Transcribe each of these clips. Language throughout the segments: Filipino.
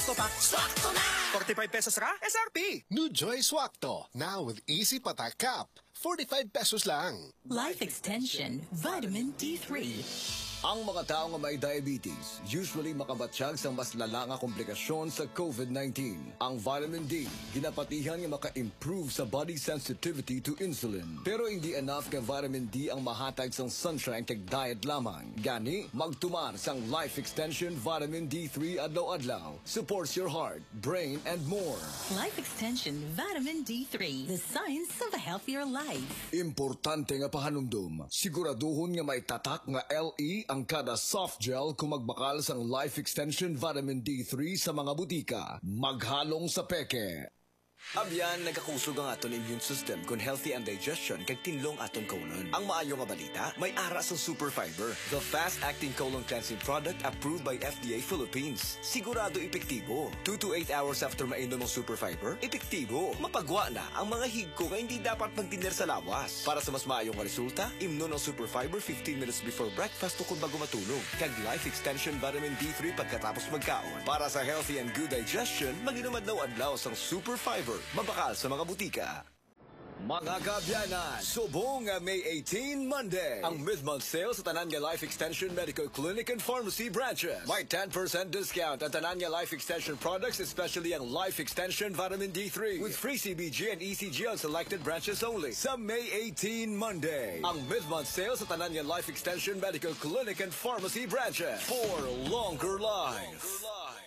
Swakto pa. Swakto na! 45 pesos ka? SRP! New Joy Swakto, now with easy patak cap. 45 pesos lang. Life Extension Vitamin D3. Ang mga tao nga may diabetes usually makabatsyag sa mas lala nga komplikasyon sa COVID-19. Ang vitamin D, ginapatihan nga maka-improve sa body sensitivity to insulin. Pero hindi enough nga vitamin D ang mahatag sang sunshine kag diet lamang. Gani, magtumar sang Life Extension Vitamin D3 adlaw-adlaw. Supports your heart, brain, and more. Life Extension Vitamin D3. The science of a healthier life. Importante nga pahanumdum. Siguraduhon nga may tatak nga LE ang kada soft gel kung magbakal sang Life Extension Vitamin D3 sa mga butika. Maghalong sa peke. Abyan, nagkakusog ang aton immune system kung healthy ang digestion kag tinlong aton colon. Ang maayo nga balita, may ara sa super fiber, the fast-acting colon cleansing product approved by FDA Philippines. Sigurado epektibo. 2 to 8 hours after mainom ang super fiber, epektibo. Mapagwa na ang mga higko nga hindi dapat magtiner sa lawas. Para sa mas maayong nga resulta, imnon ang super fiber 15 minutes before breakfast o kung bago matulog. Kag Life Extension Vitamin D3 pagkatapos magkaon. Para sa healthy and good digestion, mag-inom adlaw-adlaw sang super fiber. Mabakal sa mga butika. Mga kabyanan, subong nga May 18 Monday. Ang mid-month sale sa tanan nga Life Extension Medical Clinic and Pharmacy branches. May 10% discount ang tanan nga Life Extension products, especially ang Life Extension Vitamin D3 with free CBG and ECG on selected branches only. Sa May 18 Monday, ang mid-month sale sa tanan nga Life Extension Medical Clinic and Pharmacy branches for longer life.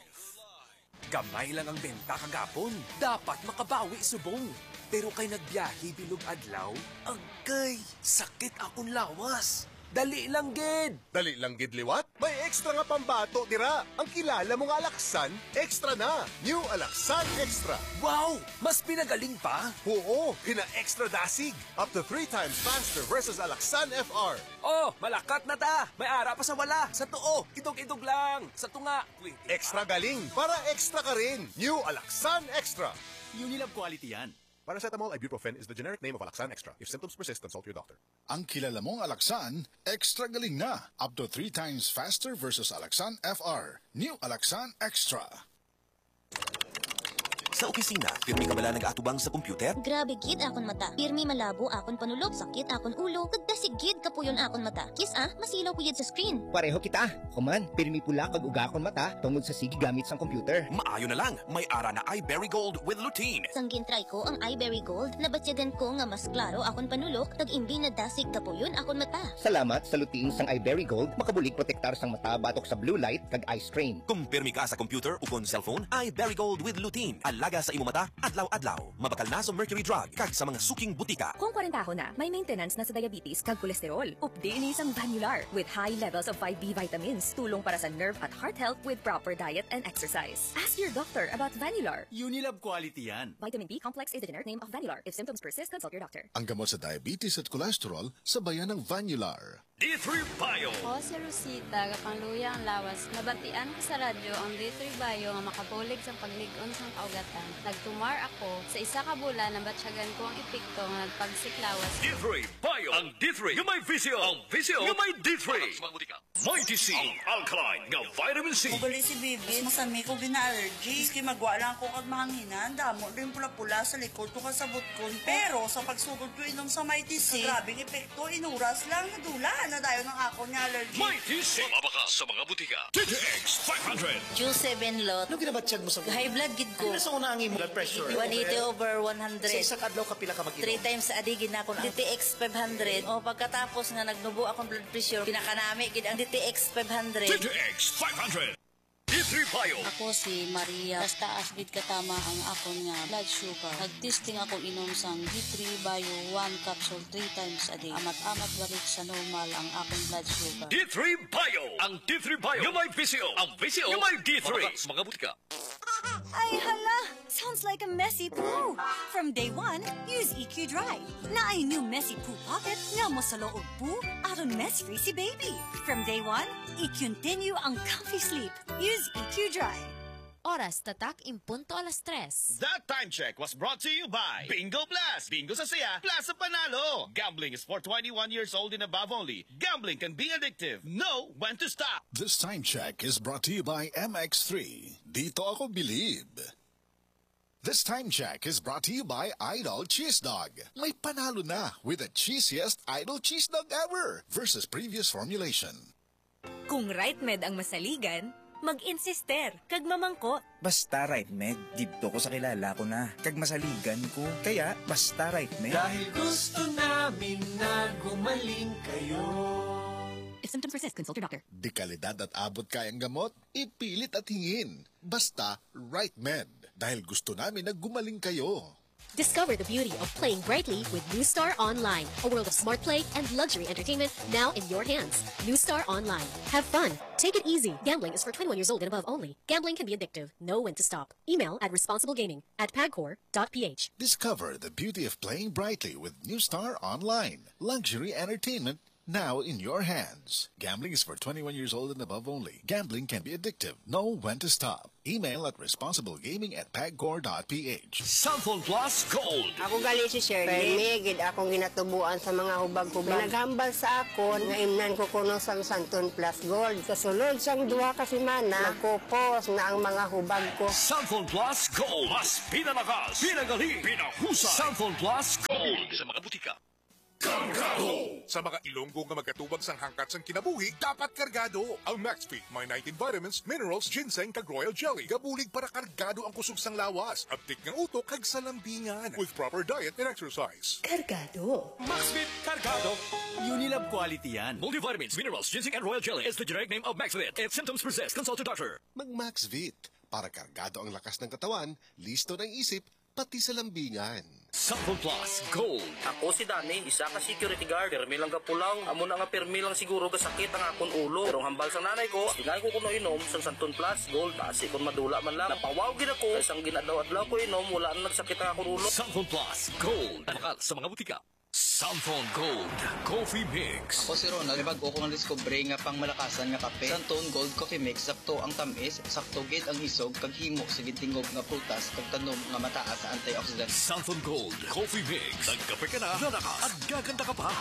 Gamay lang ang benta kagapon. Dapat makabawi subong. Pero kay nagbiyahe bilog adlaw, agay, sakit akong lawas. Dali lang gid. Dali lang gid liwat? May extra nga pambato dira. Ang kilala mong Alaksan, extra na. New Alaksan Extra. Wow! Mas pinagaling pa? Oo, hina-extra dasig. Up to 3 times faster versus Alaksan FR. Oh, malakat na ta. May ara pa sa wala. Sa tuo, idog-idog lang. Sa tunga, Extra galing para extra ka rin. New Alaksan Extra. Unilab quality yan. Paracetamol ibuprofen is the generic name of Alaksan Extra. If symptoms persist, consult your doctor. Ang kilala mong Alaksan, extra galing na. Up to 3 times faster versus Alaksan FR. New Alaksan Extra. Sa opisina, pirmi ka bala nag-atubang sa computer? Grabe gid akon mata. Pirmi malabo akon panulog, sakit akon ulo, kagdasig gid kapuyon akon mata. Kis masilaw ko yun sa screen. Pareho kita. Kuman, pirmi pula kag uga akon mata tungod sa sige gamit sang computer. Maayo na lang, may ara na iBerry Gold with lutein. Sanggin try ko ang iBerry Gold, nabatyagan ko nga mas klaro akon panulok, kag imbi na dasig kapuyon akon mata. Salamat sa lutein sang iBerry Gold, makabulig protektar sang mata batok sa blue light kag eye strain. Kung pirmi ka sa computer o kon cellphone, iBerry Gold with lutein. Alaga sa imo mata, adlaw-adlaw. Mabakal na sa mercury drug kag sa mga suking butika. Kung 40 na, may maintenance na sa diabetes kag kolesterol. Updi ni isang Vanular with high levels of 5B vitamins. Tulong para sa nerve at heart health with proper diet and exercise. Ask your doctor about Vanular. Unilab quality yan. Vitamin B complex is the generic name of Vanular. If symptoms persist, consult your doctor. Ang gamot sa diabetes at kolesterol sa bayan ng Vanular. D3 Bio. Ako si Rosita, kapangluya ang lawas. Nabatian ko sa radyo ang D3 Bio nga makabulig sa paglig-on sang kaugatan. Nagtumar ako sa isa ka bulan na batsyagan ko ang epekto nga nagpagsiklawas. D3 Bio. Ang D3 nga may visio. Ang visio nga may D3. Mighty C. Ang alkaline nga vitamin C. Mabali si Bibi, masami ko gina-allergy. Iski magwa lang ko kag mahanginan. Damo rin pula-pula sa likod ko kasabot ko. Pero sa pagsugod ko inom sa Mighty C, grabing epekto, inuras lang nadula na dayo ng ako niya allergy. Mighty C. Mabaka sa mga butika. TTX 500. Q7 lot. Ano ginabatsyag mo sa High blood gid ko. Ano sa una ang imo blood pressure? 180/100. Sa isang adlaw kapila ka mag-inom? 3 times a day gid na ako ng DTX 500. O pagkatapos nga nagnubo akong blood pressure, pinakanami gid ang DTX 500. TTX 500. D3 Bio. Ako si Maria. Basta asbit katama ang akon nga blood sugar. Nagtesting ako inom sang D3 Bio 1 capsule 3 times a day. Amat-amat balik sa normal ang akong blood sugar. D3 Bio. Ang D3 Bio yung may visio. Ang visio yung may D3. Sa mga butika. Ay hala! Sounds like a messy poo! From day one, use EQ Dry. Na ay new messy poo pocket nga mo sa loob poo aron mess-free si baby. From day one, i-continue ang comfy sleep. Use EQ Dry. Oras tatak impunto alas 3. That time check was brought to you by Bingo Blast. Bingo sa saya, plus sa panalo. Gambling is for 21 years old and above only. Gambling can be addictive. Know when to stop. This time check is brought to you by MX3. Dito ako believe. This time check is brought to you by Idol Cheese Dog. May panalo na with the cheesiest Idol Cheese Dog ever versus previous formulation. Kung right med ang masaligan, mag-insister, kag mamangko. Basta right med, dito ko sa kilala ko na. Kag masaligan ko, kaya basta right med. Dahil gusto namin na gumaling kayo. If symptoms persist, consult your doctor. Di kalidad at abot kayang gamot, ipilit at hingin. Basta right med. Dahil gusto namin na gumaling kayo. Discover the beauty of playing brightly with New Star Online, a world of smart play and luxury entertainment now in your hands. New Star Online. Have fun. Take it easy. Gambling is for 21 years old and above only. Gambling can be addictive. Know when to stop. Email at responsiblegaming@pagcor.ph. Discover the beauty of playing brightly with New Star Online. Luxury entertainment now in your hands. Gambling is for 21 years old and above only. Gambling can be addictive. Know when to stop. Email at responsiblegaming@pagcor.ph. Cellphone Plus Gold. Ako gali si Shirley. Permigid akong ginatubuan sa mga hubag-hubag. Naghambal sa akon nga imnan ko kuno sang Santon Plus Gold. Sa sulod sang duha ka semana, nakupos na ang mga hubag ko. Cellphone Plus Gold. Mas pinalakas, pinagaling, pinahusay. Cellphone Plus Gold. Sa mga butika. Kargado! Sa mga Ilonggo nga magkatubag sang hangkat sang kinabuhi, dapat kargado. Ang MaxFit may 19 vitamins, minerals, ginseng, kag royal jelly. Gabulig para kargado ang kusog sang lawas. Abtik ng utok kag sa lambingan. With proper diet and exercise. Kargado. MaxFit Kargado. Unilab quality yan. Multivitamins, minerals, ginseng, and royal jelly is the generic name of MaxFit. If symptoms persist, consult your doctor. Mag-MaxFit. Para kargado ang lakas ng katawan, listo ng isip, pati sa lambingan. Cellphone Plus Gold. Ako si Dani, isa ka security guard. Permi lang ka pulaw. Amo na nga permi lang siguro gasakit ang akon ulo. Pero hambal sang nanay ko, tingay ko kuno inom sang Santon Plus Gold. Basi kon madula man lang. Napawaw gid ako. Isang ginadaw-adlaw ko inom, wala na nagsakit ang akon ulo. Cellphone Plus Gold. Anakal sa mga butika. Cellphone Gold Coffee Mix. Ako si Ronald, bago ko ng discovery nga pang malakasan nga kape. Santon Gold Coffee Mix, sakto ang tamis, sakto gid ang isog, kag himo sa tingog nga prutas, kag tanom nga mataas sa antioxidants. Santon Gold Coffee Mix. Nagkape ka na, nanakas, at gaganda ka pa.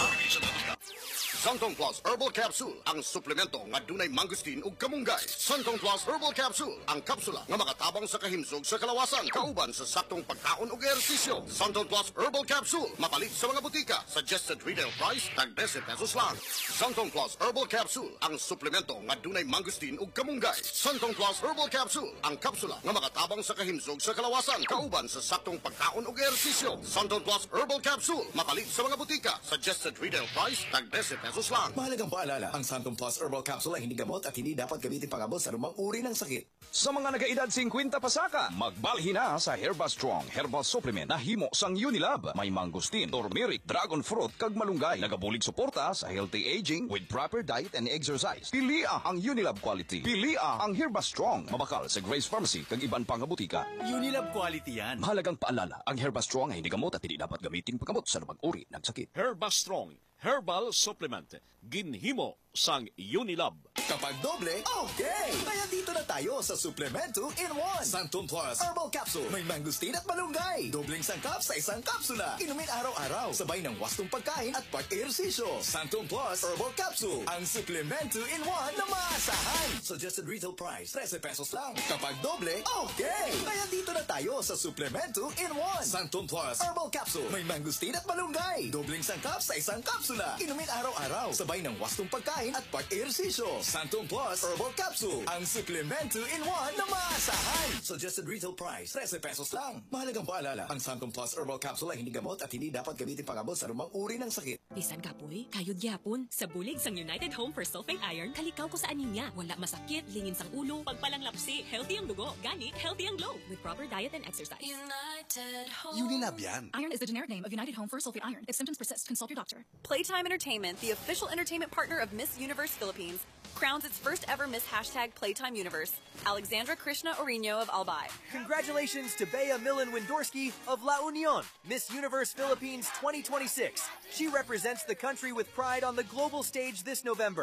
Santon Plus Herbal Capsule, ang suplemento nga dunay mangustin ug kamunggay. Santon Plus Herbal Capsule, ang kapsula nga makatabang sa kahimsog sa kalawasan, kauban sa saktong pagkaon ug ehersisyo. Santon Plus Herbal Capsule, mapalit sa mga butika. Suggested retail price, tag 10 pesos lang. Santon Plus Herbal Capsule, ang suplemento nga dunay mangustin ug kamunggay. Santon Plus Herbal Capsule, ang kapsula nga makatabang sa kahimsog sa kalawasan, kauban sa saktong pagkaon ug ehersisyo. Santon Plus Herbal Capsule, mapalit sa mga butika. Suggested retail price, tag 10 pesos lang. Mahalagang paalala, ang Santon Plus Herbal Capsule ay hindi gamot at hindi dapat gamitin pangabot sa anumang uri ng sakit. Sa mga nagaedad 50 pasaka, magbalhin na sa Herba Strong Herbal Supplement na himo sang Unilab. May mangustin, turmeric, dragon fruit, kag malunggay. Nagabulig suporta sa healthy aging with proper diet and exercise. Pilia ang Unilab quality. Pilia ang Herba Strong. Mabakal sa Grace Pharmacy kag iban pang butika. Unilab quality yan. Mahalagang paalala, ang Herba Strong ay hindi gamot at hindi dapat gamitin pangabot sa anumang uri ng sakit. Herba Strong Herbal Supplement. Ginhimo sang Unilab. Kapag doble, okay! Kaya dito na tayo sa Suplemento in 1. Santon Plus Herbal Capsule. May mangustin at malunggay. Dobleng sangkap sa isang kapsula. Inumin araw-araw. Sabay ng wastong pagkain at pag-ehersisyo. Santon Plus Herbal Capsule. Ang Suplemento in 1 na maasahan. Suggested retail price, 13 pesos lang. Kapag doble, okay! Kaya dito na tayo sa Suplemento in 1. Santon Plus Herbal Capsule. May mangustin at malunggay. Dobleng sangkap sa isang kapsula. Inumin araw-araw. Sabay ng wastong pagkain at pag-ehersisyo. Santon Plus Herbal Capsule. Ang suplemento in 1 na maasahan. Suggested retail price, 13 pesos lang. Mahalagang paalala, ang Santon Plus Herbal Capsule ay hindi gamot at hindi dapat gamitin pangabot sa anumang uri ng sakit. Bisan kapoy, kayod gyapon. Sa bulig sang United Home for Sulfate Iron, kalikaw ko sa anemia. Wala masakit, lingin sang ulo, pagpalanglapsi, healthy ang dugo, gani, healthy ang glow. With proper diet and exercise. United Home. Unilab yan. Iron is the generic name of United Home for Sulfate Iron. If symptoms persist, consult your doctor. Playtime Entertainment, the official entertainment partner of Miss Universe Philippines, crowns its first ever Miss #Playtime Universe, Alexandra Krishna Orino of Albay. Congratulations to Bea Millen Windorski of La Union, Miss Universe Philippines 2026. She represents the country with pride on the global stage this November.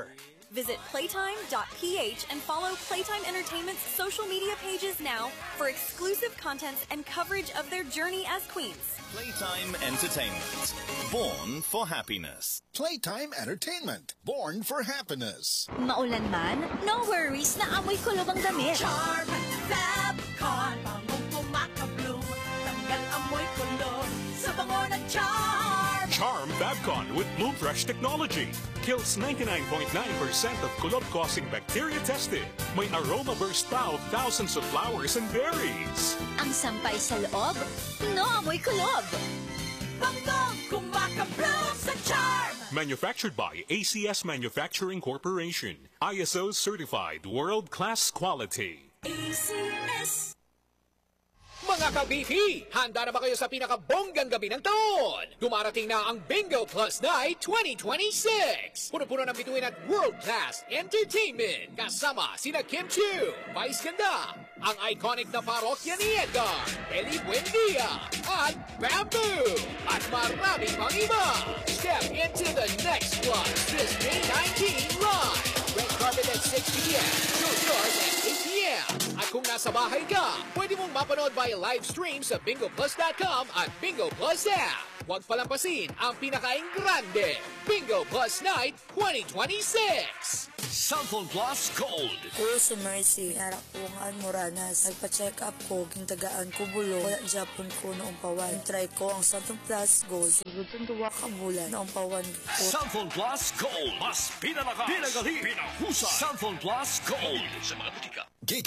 Visit playtime.ph and follow Playtime Entertainment's social media pages now for exclusive contents and coverage of their journey as queens. Playtime Entertainment. Born for happiness. Playtime Entertainment. Born for happiness. Maulan man, no worries na amoy kulob ang damit. Charm Fabcon, bangong pumakabloom, tanggal amoy kulob sa bango ng Charm. Charm Fabcon with Bloom Fresh technology. Kills 99.9% of kulob-causing bacteria tested. May aroma burst pa of thousands of flowers and berries. Ang sampay sa loob, no amoy kulob. Bangong kumakabloom sa Charm. Manufactured by ACS Manufacturing Corporation. ISO certified world-class quality. ACS. Mga ka-BP, handa na ba kayo sa pinakabonggang gabi ng taon? Dumarating na ang Bingo Plus Night 2026! Puno-puno ng bituin at world-class entertainment. Kasama sina Kim Chiu, Vice Ganda, ang iconic na parokya ni Edgar, Eli Buendia, at Bamboo, at marami pang iba. Step into the next plus this May 19 live. Red carpet at 6 p.m. Show stars at 8 p.m. At kung nasa bahay ka, pwede mong mapanood via live stream sa bingoplus.com at Bingo Plus app. Huwag palampasin ang pinaka-grande Bingo Plus Night 2026! Cellphone Plus Gold. Ko si Mercy, harap ko ang Moranas. Nagpa-check up ko, gintagaan ko bulo. Wala Japon ko noong pawan. Try ko ang Cellphone Plus Gold. Sugod ang duwa ka bulan noong pawan ko. Cellphone Plus Gold. Mas pinalakas, pinagali, pinahusay. Cellphone Plus Gold. Sa mga butika.